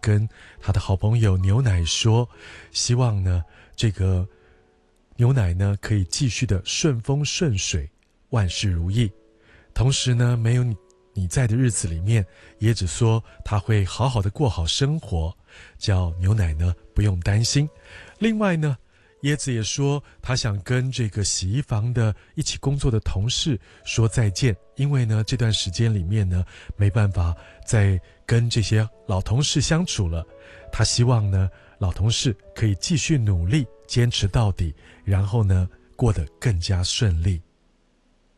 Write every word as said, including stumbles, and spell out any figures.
跟他的好朋友牛奶说，希望呢这个牛奶呢可以继续的顺风顺水，万事如意。同时呢，没有你你在的日子里面，椰子说他会好好的过好生活，叫牛奶呢不用担心。另外呢，椰子也说他想跟这个洗衣房的一起工作的同事说再见，因为呢这段时间里面呢没办法再跟这些老同事相处了。他希望呢老同事可以继续努力坚持到底，然后呢过得更加顺利。